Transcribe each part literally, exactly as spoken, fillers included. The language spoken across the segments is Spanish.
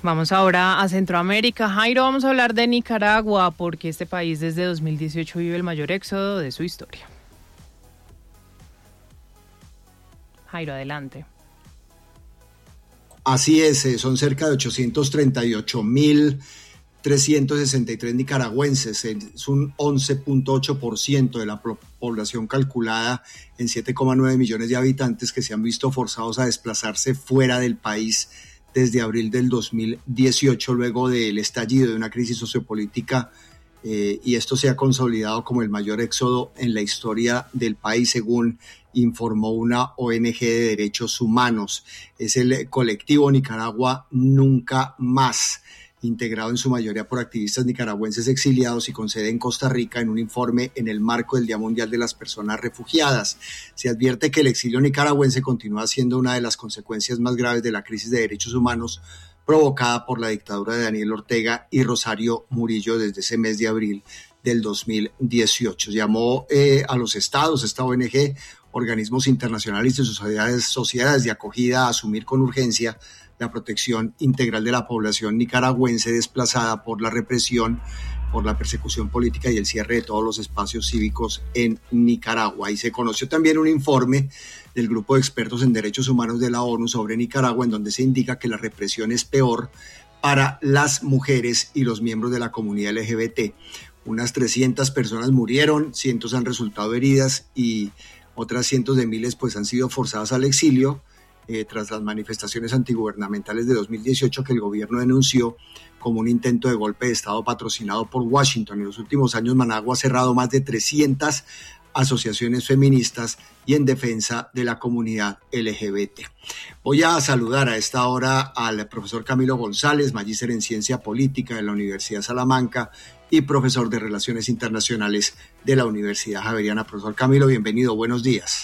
Vamos ahora a Centroamérica. Jairo, vamos a hablar de Nicaragua porque este país desde dos mil dieciocho vive el mayor éxodo de su historia. Jairo, adelante. Así es, son cerca de ochocientos treinta y ocho mil trescientos sesenta y tres nicaragüenses, es un once punto ocho por ciento de la población calculada en siete coma nueve millones de habitantes que se han visto forzados a desplazarse fuera del país desde abril del dos mil dieciocho, luego del estallido de una crisis sociopolítica, eh, y esto se ha consolidado como el mayor éxodo en la historia del país, según informó una O N G de derechos humanos. Es el colectivo Nicaragua Nunca Más, integrado en su mayoría por activistas nicaragüenses exiliados y con sede en Costa Rica, en un informe en el marco del Día Mundial de las Personas Refugiadas. Se advierte que el exilio nicaragüense continúa siendo una de las consecuencias más graves de la crisis de derechos humanos provocada por la dictadura de Daniel Ortega y Rosario Murillo desde ese mes de abril del dos mil dieciocho. Llamó eh, a los estados, esta O N G, organismos internacionales y sociedades, sociedades de acogida a asumir con urgencia la protección integral de la población nicaragüense desplazada por la represión, por la persecución política y el cierre de todos los espacios cívicos en Nicaragua. Y se conoció también un informe del Grupo de Expertos en Derechos Humanos de la ONU sobre Nicaragua, en donde se indica que la represión es peor para las mujeres y los miembros de la comunidad L G B T. Unas trescientas personas murieron, cientos han resultado heridas y otras cientos de miles pues han sido forzadas al exilio, Eh, tras las manifestaciones antigubernamentales de dos mil dieciocho que el gobierno denunció como un intento de golpe de Estado patrocinado por Washington. En los últimos años, Managua ha cerrado más de trescientas asociaciones feministas y en defensa de la comunidad L G B T. Voy a saludar a esta hora al profesor Camilo González, magíster en Ciencia Política de la Universidad de Salamanca y profesor de Relaciones Internacionales de la Universidad Javeriana. Profesor Camilo, bienvenido, buenos días.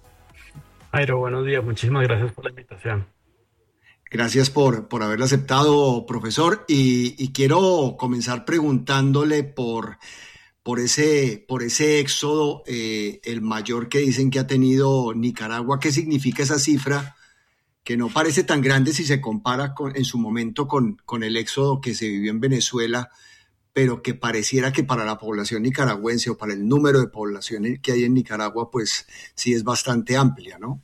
Jairo, buenos días, muchísimas gracias por la invitación. Gracias por, por haberlo aceptado, profesor, y, y quiero comenzar preguntándole por, por, ese, por ese éxodo, eh, el mayor que dicen que ha tenido Nicaragua. ¿Qué significa esa cifra que no parece tan grande si se compara con, en su momento con, con el éxodo que se vivió en Venezuela, pero que pareciera que para la población nicaragüense o para el número de población que hay en Nicaragua, pues sí es bastante amplia, ¿no?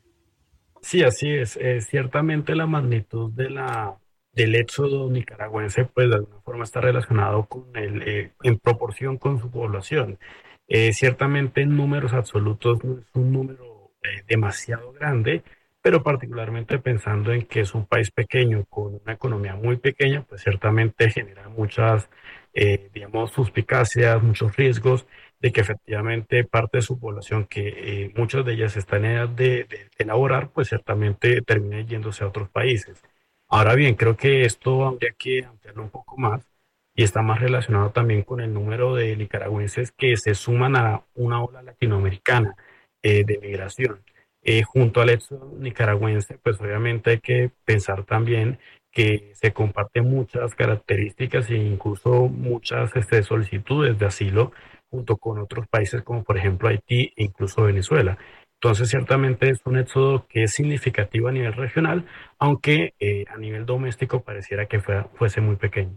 Sí, así es. Eh, ciertamente la magnitud de la, del éxodo nicaragüense, pues de alguna forma está relacionado con el, eh, en proporción con su población. Eh, ciertamente en números absolutos no es un número eh, demasiado grande, pero particularmente pensando en que es un país pequeño con una economía muy pequeña, pues ciertamente genera muchas, eh, digamos, suspicacias, muchos riesgos de que efectivamente parte de su población, que eh, muchas de ellas están en edad de, de, de laborar, pues ciertamente termine yéndose a otros países. Ahora bien, creo que esto habría que ampliarlo un poco más y está más relacionado también con el número de nicaragüenses que se suman a una ola latinoamericana eh, de migración. Eh, junto al éxodo nicaragüense, pues obviamente hay que pensar también que se comparten muchas características e incluso muchas este, solicitudes de asilo junto con otros países como por ejemplo Haití e incluso Venezuela. Entonces ciertamente es un éxodo que es significativo a nivel regional, aunque eh, a nivel doméstico pareciera que fue, fuese muy pequeño.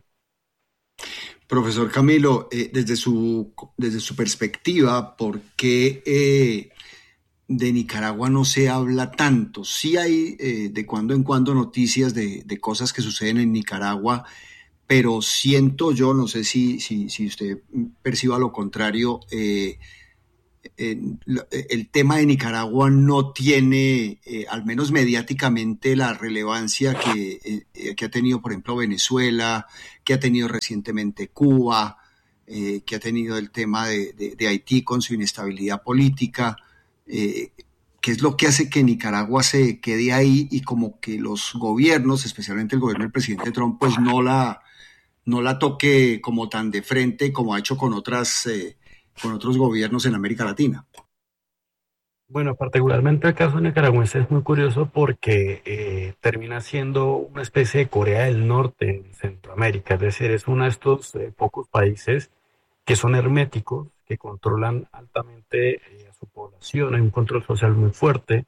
Profesor Camilo, eh, desde su, desde su perspectiva, ¿por qué eh, de Nicaragua no se habla tanto? Sí hay eh, de cuando en cuando noticias de, de cosas que suceden en Nicaragua, pero siento yo, no sé si, si, si usted perciba lo contrario, eh, eh, el tema de Nicaragua no tiene, eh, al menos mediáticamente, la relevancia que, eh, que ha tenido, por ejemplo, Venezuela, que ha tenido recientemente Cuba, eh, que ha tenido el tema de, de, de Haití con su inestabilidad política. Eh, ¿Qué es lo que hace que Nicaragua se quede ahí y como que los gobiernos, especialmente el gobierno del presidente Trump, pues no la, no la toque como tan de frente como ha hecho con otras, eh, con otros gobiernos en América Latina? Bueno, particularmente el caso nicaragüense es muy curioso porque eh, termina siendo una especie de Corea del Norte en Centroamérica, es decir, es uno de estos eh, pocos países que son herméticos, que controlan altamente eh, a su población, hay un control social muy fuerte,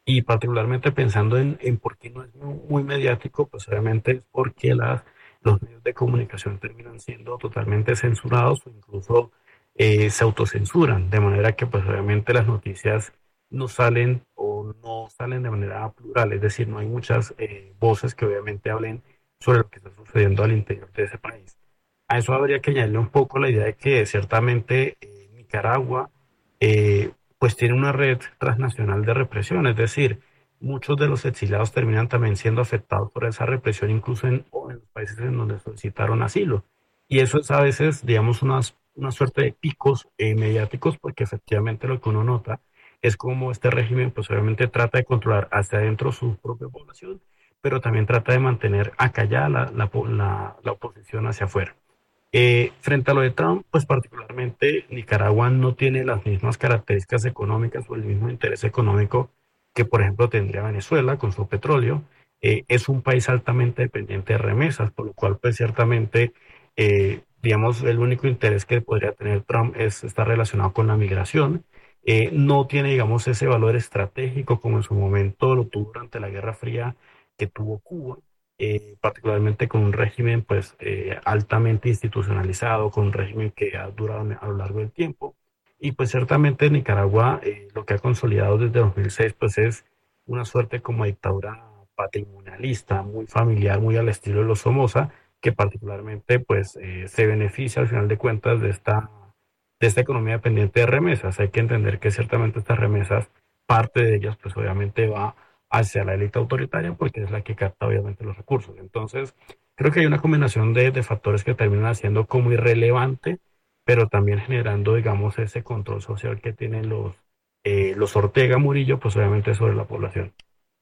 Y particularmente pensando en, en por qué no es muy, muy mediático, pues obviamente es porque las, los medios de comunicación terminan siendo totalmente censurados o incluso eh, se autocensuran, de manera que pues obviamente las noticias no salen o no salen de manera plural, es decir, no hay muchas eh, voces que obviamente hablen sobre lo que está sucediendo al interior de ese país. A eso habría que añadirle un poco la idea de que ciertamente eh, Nicaragua eh, pues tiene una red transnacional de represión, es decir, muchos de los exiliados terminan también siendo afectados por esa represión, incluso en, o en los países en donde solicitaron asilo. Y eso es a veces, digamos, unas, una suerte de picos eh, mediáticos, porque efectivamente lo que uno nota es como este régimen, pues obviamente trata de controlar hacia adentro su propia población, pero también trata de mantener acallada la, la, la, la oposición hacia afuera. Eh, frente a lo de Trump, pues particularmente Nicaragua no tiene las mismas características económicas o el mismo interés económico que, por ejemplo, tendría Venezuela con su petróleo. Eh, es un país altamente dependiente de remesas, por lo cual, pues ciertamente, eh, digamos, el único interés que podría tener Trump es estar relacionado con la migración. Eh, no tiene, digamos, ese valor estratégico como en su momento lo tuvo durante la Guerra Fría que tuvo Cuba, eh, particularmente con un régimen pues eh, altamente institucionalizado, con un régimen que ha durado a lo largo del tiempo. Y pues ciertamente Nicaragua eh, lo que ha consolidado desde dos mil seis pues es una suerte como dictadura patrimonialista, muy familiar, muy al estilo de los Somoza, que particularmente pues eh, se beneficia al final de cuentas de esta, de esta economía dependiente de remesas. Hay que entender que ciertamente estas remesas, parte de ellas pues obviamente va hacia la élite autoritaria porque es la que capta obviamente los recursos. Entonces, creo que hay una combinación de, de factores que terminan haciendo como irrelevante, pero también generando, digamos, ese control social que tienen los, eh, los Ortega Murillo, pues obviamente sobre la población.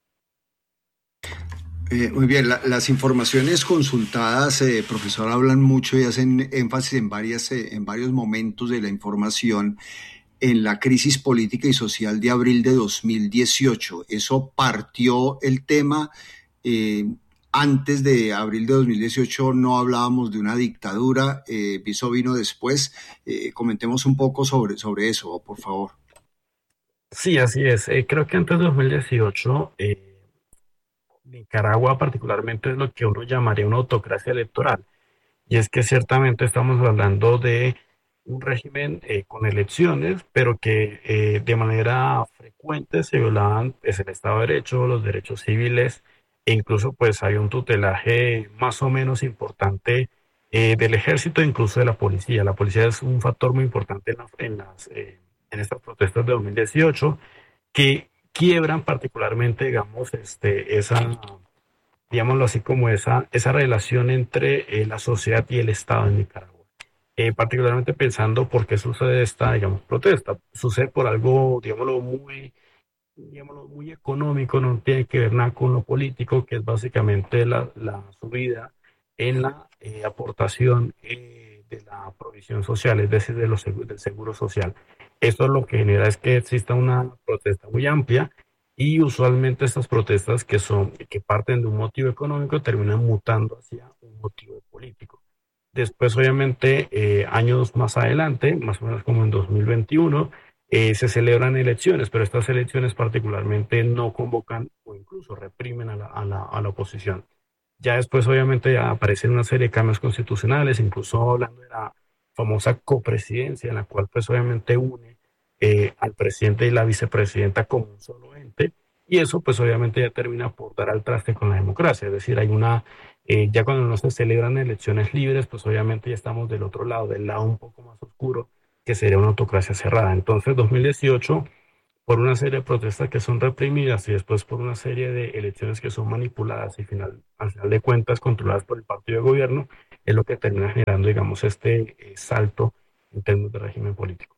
Eh, muy bien, la, las informaciones consultadas, eh, profesor, hablan mucho y hacen énfasis en, varias, eh, en varios momentos de la información en la crisis política y social de abril de dos mil dieciocho. Eso partió el tema. Eh, Antes de abril de dos mil dieciocho no hablábamos de una dictadura, eh, eso vino después. Eh, comentemos un poco sobre, sobre eso, por favor. Sí, así es. Eh, creo que antes de dos mil dieciocho, eh, Nicaragua particularmente es lo que uno llamaría una autocracia electoral. Y es que ciertamente estamos hablando de un régimen eh, con elecciones, pero que eh, de manera frecuente se violaban pues, el Estado de Derecho, los derechos civiles, e incluso pues hay un tutelaje más o menos importante eh, del ejército e incluso de la policía. La policía es un factor muy importante en, la- en las, eh, en estas protestas de dos mil dieciocho que quiebran particularmente, digamos, este, esa digámoslo así, como esa, esa relación entre eh, la sociedad y el Estado en Nicaragua. Eh, particularmente pensando por qué sucede esta, digamos, protesta. Sucede por algo, digámoslo, muy, digámoslo, muy económico, no tiene que ver nada con lo político, que es básicamente la, la subida en la eh, aportación eh, de la provisión social, es decir, de los segu- del seguro social. Esto lo que genera es que exista una protesta muy amplia y usualmente estas protestas que son, que parten de un motivo económico terminan mutando hacia un motivo político. Después, obviamente, eh, años más adelante, más o menos como en dos mil veintiuno, eh, se celebran elecciones, pero estas elecciones particularmente no convocan o incluso reprimen a la, a la, a la oposición. Ya después, obviamente, ya aparecen una serie de cambios constitucionales, incluso hablando de la famosa copresidencia, en la cual, pues, obviamente, une eh, al presidente y la vicepresidenta como un solo ente, y eso, pues, obviamente, ya termina por dar al traste con la democracia, es decir, hay una, eh, ya cuando no se celebran elecciones libres, pues, obviamente, ya estamos del otro lado, del lado un poco más oscuro, que sería una autocracia cerrada. Entonces, dos mil dieciocho por una serie de protestas que son reprimidas y después por una serie de elecciones que son manipuladas y final, al final de cuentas controladas por el partido de gobierno, es lo que termina generando, digamos, este eh, salto en términos de régimen político.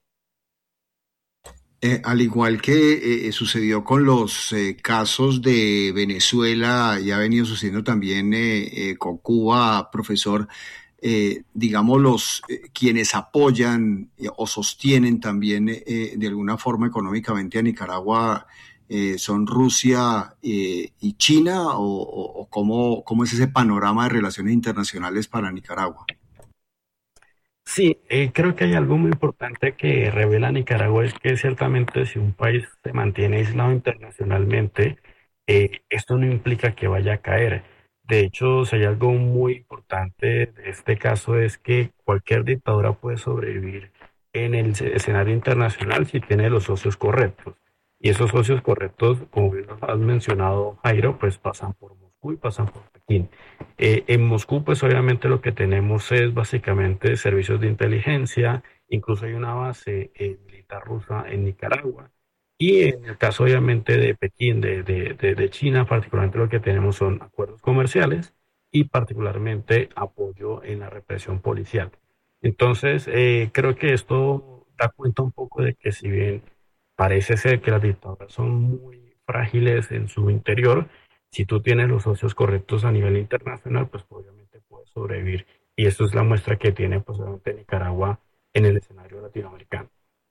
Eh, al igual que eh, sucedió con los eh, casos de Venezuela, y ha venido sucediendo también eh, eh, con Cuba, profesor, eh, digamos, los eh, quienes apoyan eh, o sostienen también eh, de alguna forma económicamente a Nicaragua eh, son Rusia eh, y China, o, o, o cómo, cómo es ese panorama de relaciones internacionales para Nicaragua. Sí, eh, creo que hay algo muy importante que revela Nicaragua, es que ciertamente si un país se mantiene aislado internacionalmente, eh, esto no implica que vaya a caer. De hecho, si hay algo muy importante de este caso es que cualquier dictadura puede sobrevivir en el ce- escenario internacional si tiene los socios correctos. Y esos socios correctos, como bien lo has mencionado, Jairo, pues pasan por Moscú y pasan por Pekín. Eh, en Moscú, pues obviamente lo que tenemos es básicamente servicios de inteligencia, incluso hay una base eh, militar rusa en Nicaragua. Y en el caso obviamente de Pekín, de, de, de, de China, particularmente lo que tenemos son acuerdos comerciales y particularmente apoyo en la represión policial. Entonces, eh, creo que esto da cuenta un poco de que si bien parece ser que las dictaduras son muy frágiles en su interior, si tú tienes los socios correctos a nivel internacional, pues obviamente puedes sobrevivir. Y esto es la muestra que tiene pues, obviamente Nicaragua en el escenario latinoamericano.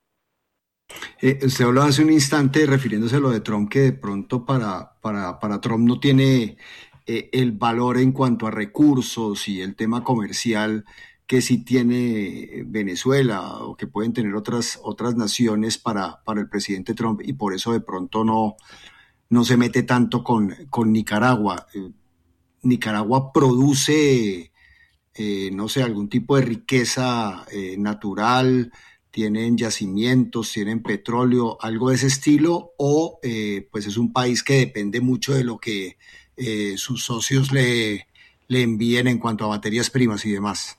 Eh, usted habló hace un instante refiriéndose a lo de Trump, que de pronto para, para, para Trump no tiene eh, el valor en cuanto a recursos y el tema comercial que sí tiene Venezuela o que pueden tener otras, otras naciones para, para el presidente Trump, y por eso de pronto no, no se mete tanto con, con Nicaragua. Eh, Nicaragua produce eh, no sé, algún tipo de riqueza eh, natural, tienen yacimientos, tienen petróleo, algo de ese estilo, o eh, pues es un país que depende mucho de lo que eh, sus socios le, le envíen en cuanto a materias primas y demás.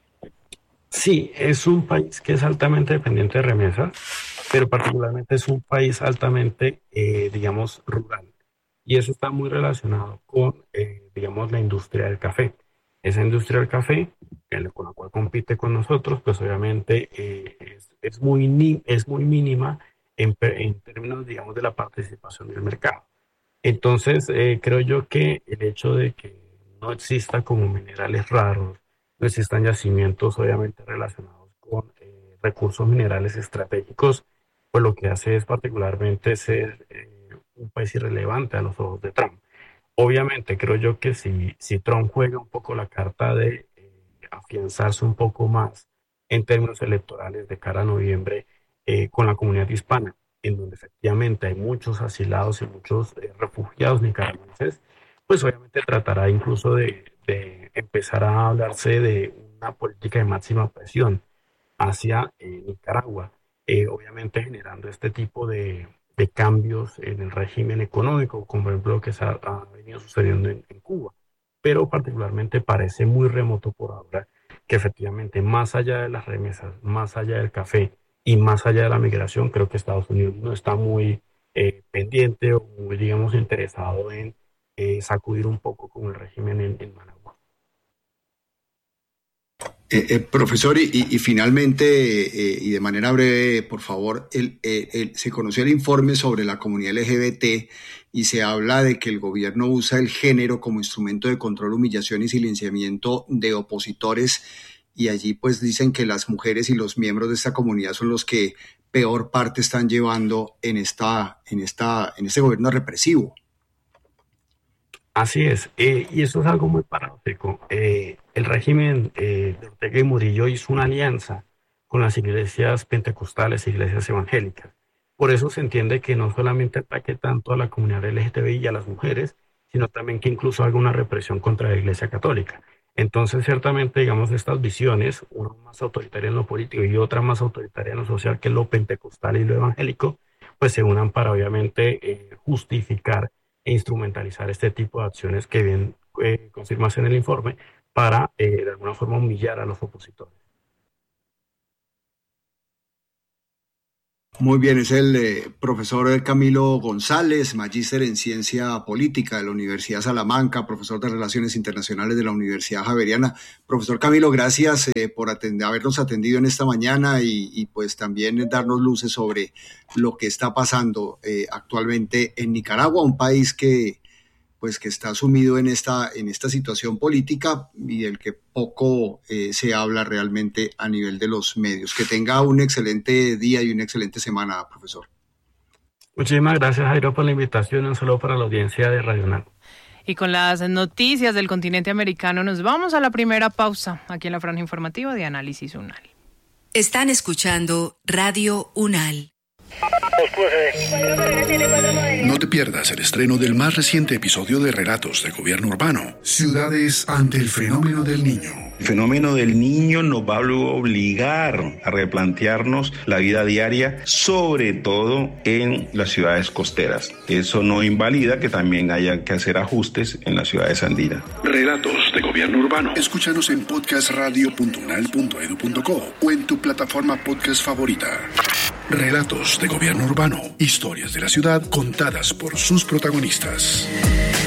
Sí, es un país que es altamente dependiente de remesas, pero particularmente es un país altamente, eh, digamos, rural. Y eso está muy relacionado con, eh, digamos, la industria del café. Esa industria del café, que- con la cual compite con nosotros, pues obviamente eh, es, es muy, ni- es muy mínima en, pe- en términos, digamos, de la participación del mercado. Entonces, eh, creo yo que el hecho de que no exista como minerales raros, no existan yacimientos obviamente relacionados con eh, recursos minerales estratégicos, pues lo que hace es particularmente ser eh, un país irrelevante a los ojos de Trump. Obviamente, creo yo que si, si Trump juega un poco la carta de eh, afianzarse un poco más en términos electorales de cara a noviembre eh, con la comunidad hispana, en donde efectivamente hay muchos asilados y muchos eh, refugiados nicaragüenses, pues obviamente tratará incluso de, de empezar a hablarse de una política de máxima presión hacia eh, Nicaragua, eh, obviamente generando este tipo de, de cambios en el régimen económico, como por ejemplo lo que se ha, ha venido sucediendo en, en Cuba. Pero particularmente parece muy remoto por ahora que efectivamente más allá de las remesas, más allá del café y más allá de la migración, creo que Estados Unidos no está muy eh, pendiente o muy, digamos, interesado en eh, sacudir un poco con el régimen en, en Managua. Eh, eh, profesor, y, y, finalmente, eh, y de manera breve, por favor, el, el, el, se conoció el informe sobre la comunidad L G B T y se habla de que el gobierno usa el género como instrumento de control, humillación y silenciamiento de opositores, y allí pues dicen que las mujeres y los miembros de esta comunidad son los que peor parte están llevando en, esta, en, esta, en este gobierno represivo. Así es, eh, y eso es algo muy paradójico. Eh, el régimen eh, de Ortega y Murillo hizo una alianza con las iglesias pentecostales e iglesias evangélicas. Por eso se entiende que no solamente ataque tanto a la comunidad L G T B I y a las mujeres, sino también que incluso haga una represión contra la iglesia católica. Entonces, ciertamente, digamos, estas visiones, una más autoritaria en lo político y otra más autoritaria en lo social, que es lo pentecostal y lo evangélico, pues se unan para obviamente eh, justificar e instrumentalizar este tipo de acciones que bien eh, confirmas en el informe para eh, de alguna forma humillar a los opositores. Muy bien, es el eh, profesor Camilo González, magíster en ciencia política de la Universidad Salamanca, profesor de Relaciones Internacionales de la Universidad Javeriana. Profesor Camilo, gracias eh, por atender, habernos atendido en esta mañana y, y pues también darnos luces sobre lo que está pasando eh, actualmente en Nicaragua, un país que pues que está sumido en esta, en esta situación política y del que poco eh, se habla realmente a nivel de los medios. Que tenga un excelente día y una excelente semana, profesor. Muchísimas gracias, Jairo, por la invitación, no solo para la audiencia de Radio Nacional. Y con las noticias del continente americano nos vamos a la primera pausa aquí en la franja informativa de Análisis UNAL. Están escuchando Radio UNAL. No te pierdas el estreno del más reciente episodio de Relatos de Gobierno Urbano, Ciudades ante el fenómeno del niño. El fenómeno del niño nos va a obligar a replantearnos la vida diaria, sobre todo en las ciudades costeras. Eso no invalida que también haya que hacer ajustes en las ciudades andinas. Relatos de Gobierno Urbano. Escúchanos en podcast radio punto unal punto edu punto co o en tu plataforma podcast favorita. Relatos de Gobierno Urbano. Historias de la ciudad contadas por sus protagonistas.